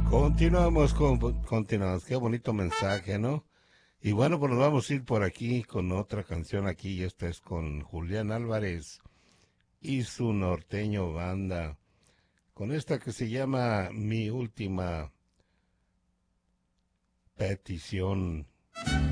Continuamos, qué bonito mensaje, ¿no? Y bueno, pues nos vamos a ir por aquí con otra canción aquí, y esta es con Julián Álvarez y su norteño banda, con esta que se llama Mi Última Petición.